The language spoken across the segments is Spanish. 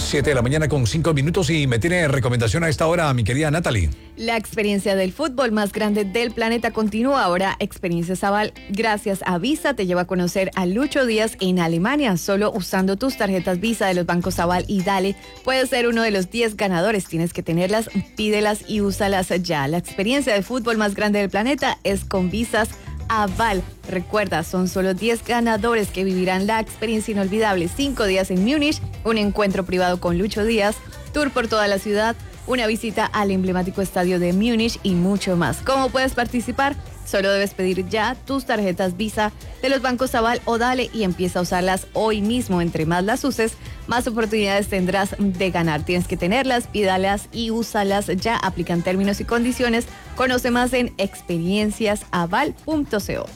7 de la mañana con 5 minutos y me tiene recomendación a esta hora mi querida Natalie. La experiencia del fútbol más grande del planeta continúa ahora. Experiencias Aval, gracias a Visa, te lleva a conocer a Lucho Díaz en Alemania. Solo usando tus tarjetas Visa de los bancos Aval y Dale, puedes ser uno de los 10 ganadores. Tienes que tenerlas, pídelas y úsalas ya. La experiencia de fútbol más grande del planeta es con Visas Aval. Recuerda, son solo 10 ganadores que vivirán la experiencia inolvidable. 5 días en Múnich, un encuentro privado con Lucho Díaz, tour por toda la ciudad, una visita al emblemático estadio de Múnich y mucho más. ¿Cómo puedes participar? Solo debes pedir ya tus tarjetas Visa de los bancos Aval o Dale y empieza a usarlas hoy mismo. Entre más las uses, más oportunidades tendrás de ganar. Tienes que tenerlas, pídalas y úsalas ya. Aplican términos y condiciones. Conoce más en experienciasaval.co.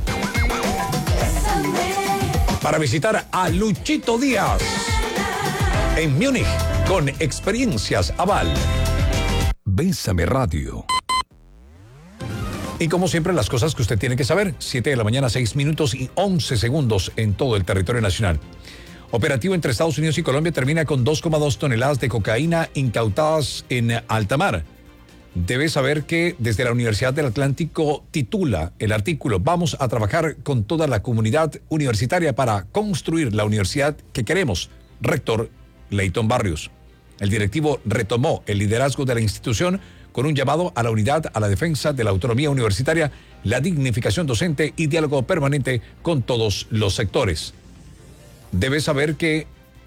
Para visitar a Luchito Díaz en Múnich con Experiencias Aval. Bésame Radio. Y como siempre, las cosas que usted tiene que saber. 7 de la mañana, 6 minutos y 11 segundos en todo el territorio nacional. Operativo entre Estados Unidos y Colombia termina con 2,2 toneladas de cocaína incautadas en alta mar. Debes saber que desde la Universidad del Atlántico titula el artículo: vamos a trabajar con toda la comunidad universitaria para construir la universidad que queremos. Rector Leighton Barrios. El directivo retomó el liderazgo de la institución con un llamado a la unidad, a la defensa de la autonomía universitaria, la dignificación docente y diálogo permanente con todos los sectores. Debes saber que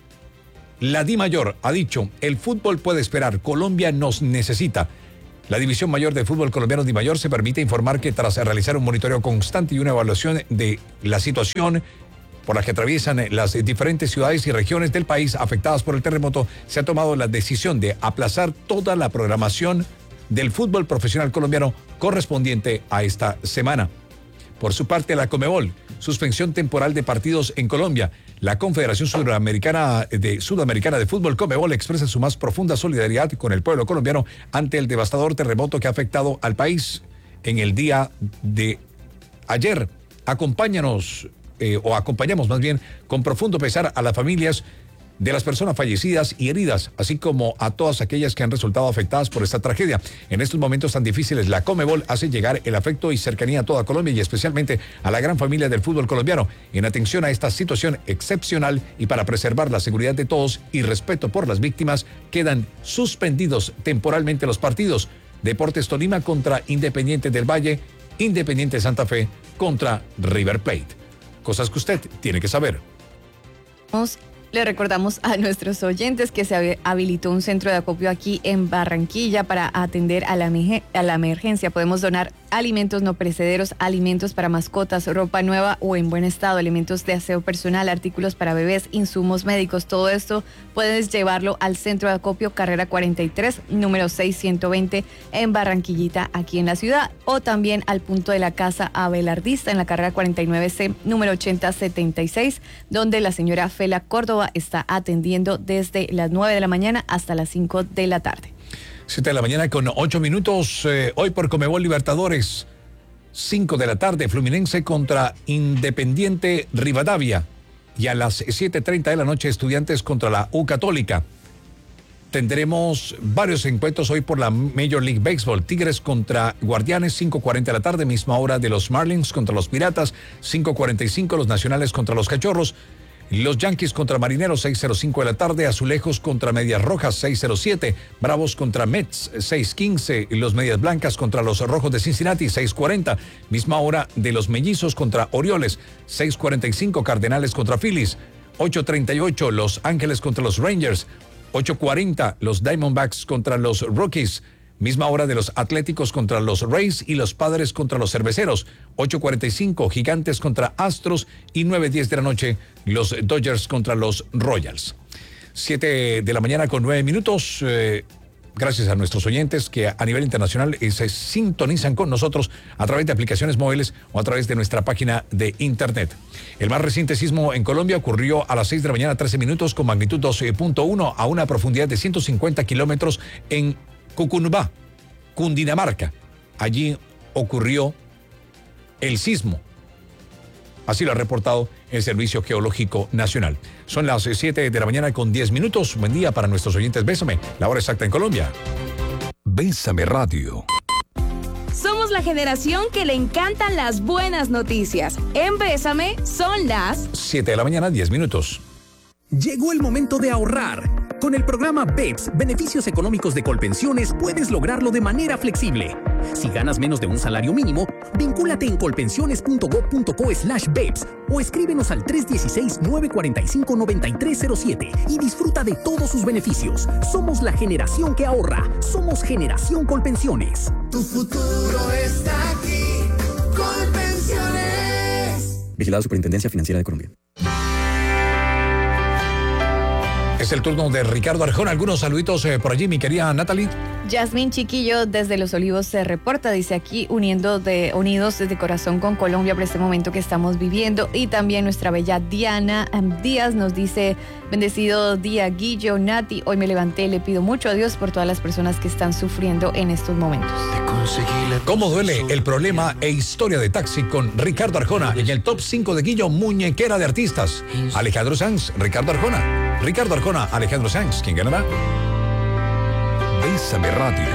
la DIMAYOR ha dicho: el fútbol puede esperar, Colombia nos necesita. La División Mayor de Fútbol Colombiano DIMAYOR se permite informar que tras realizar un monitoreo constante y una evaluación de la situación por la que atraviesan las diferentes ciudades y regiones del país afectadas por el terremoto, se ha tomado la decisión de aplazar toda la programación del fútbol profesional colombiano correspondiente a esta semana. Por su parte, la Conmebol, suspensión temporal de partidos en Colombia. La Confederación Sudamericana de Fútbol, Conmebol, expresa su más profunda solidaridad con el pueblo colombiano ante el devastador terremoto que ha afectado al país en el día de ayer. Acompáñamos más bien con profundo pesar a las familias de las personas fallecidas y heridas, así como a todas aquellas que han resultado afectadas por esta tragedia. En estos momentos tan difíciles, la Conmebol hace llegar el afecto y cercanía a toda Colombia y especialmente a la gran familia del fútbol colombiano. En atención a esta situación excepcional y para preservar la seguridad de todos y respeto por las víctimas, quedan suspendidos temporalmente los partidos: Deportes Tolima contra Independiente del Valle, Independiente Santa Fe contra River Plate. Cosas que usted tiene que saber. Le recordamos a nuestros oyentes que se habilitó un centro de acopio aquí en Barranquilla para atender a la emergencia. Podemos donar alimentos no perecederos, alimentos para mascotas, ropa nueva o en buen estado, elementos de aseo personal, artículos para bebés, insumos médicos. Todo esto puedes llevarlo al centro de acopio Carrera 43, número 6120 en Barranquillita, aquí en la ciudad, o también al punto de la Casa Abelardista en la Carrera 49C, número 8076, donde la señora Fela Córdoba está atendiendo desde las 9 de la mañana hasta las 5 de la tarde. 7 de la mañana con 8 minutos. Hoy por Conmebol Libertadores, 5 de la tarde, Fluminense contra Independiente Rivadavia. Y a las 7:30 de la noche, Estudiantes contra la U Católica. Tendremos varios encuentros hoy por la Major League Baseball. Tigres contra Guardianes, 5:40 de la tarde, misma hora de los Marlins contra los Piratas, 5:45, los Nacionales contra los Cachorros. Los Yankees contra Marineros, 6:05 de la tarde. Azulejos contra Medias Rojas, 6:07. Bravos contra Mets, 6:15. Los Medias Blancas contra los Rojos de Cincinnati, 6:40. Misma hora de los Mellizos contra Orioles, 6:45. Cardenales contra Phillies, 8:38. Los Ángeles contra los Rangers, 8:40. Los Diamondbacks contra los Rockies. Misma hora de los Atléticos contra los Rays y los Padres contra los Cerveceros. 8:45, Gigantes contra Astros y 9:10 de la noche, los Dodgers contra los Royals. 7 de la mañana con 9 minutos. Gracias a nuestros oyentes que a nivel internacional se sintonizan con nosotros a través de aplicaciones móviles o a través de nuestra página de internet. El más reciente sismo en Colombia ocurrió a las 6 de la mañana, 13 minutos, con magnitud 12.1 a una profundidad de 150 kilómetros en Cucunubá, Cundinamarca. Allí ocurrió el sismo. Así lo ha reportado el Servicio Geológico Nacional. Son las 7 de la mañana con 10 minutos. Buen día para nuestros oyentes. Bésame, la hora exacta en Colombia. Bésame Radio. Somos la generación que le encantan las buenas noticias. En Bésame son las 7 de la mañana, 10 minutos. Llegó el momento de ahorrar. Con el programa BEPS, Beneficios Económicos de Colpensiones, puedes lograrlo de manera flexible. Si ganas menos de un salario mínimo, vincúlate en colpensiones.gov.co/BEPS o escríbenos al 316-945-9307 y disfruta de todos sus beneficios. Somos la generación que ahorra. Somos Generación Colpensiones. Tu futuro está aquí. Colpensiones. Vigilado Superintendencia Financiera de Colombia. Es el turno de Ricardo Arjona. Algunos saluditos por allí, mi querida Natalie. Yasmín Chiquillo desde Los Olivos se reporta, dice aquí, unidos desde corazón con Colombia por este momento que estamos viviendo. Y también nuestra bella Diana Díaz nos dice, bendecido día Guillo, Nati, hoy me levanté, le pido mucho a Dios por todas las personas que están sufriendo en estos momentos. ¿Cómo duele el problema e historia de taxi con Ricardo Arjona? En el top 5 de Guillo, muñequera de artistas. Alejandro Sanz, Ricardo Arjona. Ricardo Arjona, Alejandro Sanz. ¿Quién ganará? Bésame Radio.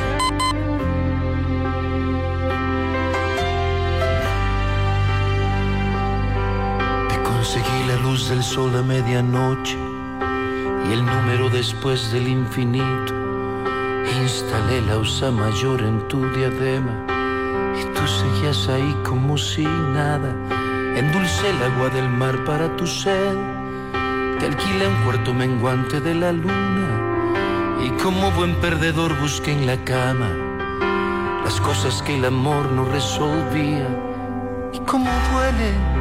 Te conseguí la luz del sol a medianoche y el número después del infinito. Instalé la USA mayor en tu diadema y tú seguías ahí como si nada. Endulcé el agua del mar para tu sed. Te alquilé un cuarto menguante de la luna. Y como buen perdedor busqué en la cama las cosas que el amor no resolvía. Y cómo duele